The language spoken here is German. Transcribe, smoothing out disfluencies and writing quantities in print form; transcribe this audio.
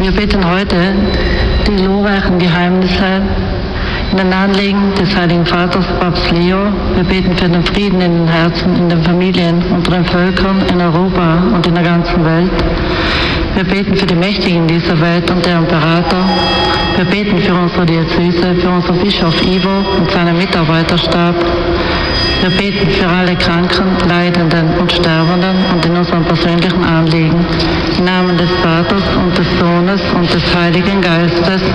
Wir beten heute die glorreichen Geheimnisse in den Anliegen des Heiligen Vaters, Papst Leo. Wir beten für den Frieden in den Herzen, in den Familien, unter den Völkern, in Europa und in der ganzen Welt. Wir beten für die Mächtigen dieser Welt und deren Berater. Wir beten für unsere Diözese, für unseren Bischof Ivo und seinen Mitarbeiterstab. Wir beten für alle Kranken, Leidenden und Sterbenden und in unseren persönlichen Anliegen. Im Namen des Vaters und des Sohnes und des Heiligen Geistes.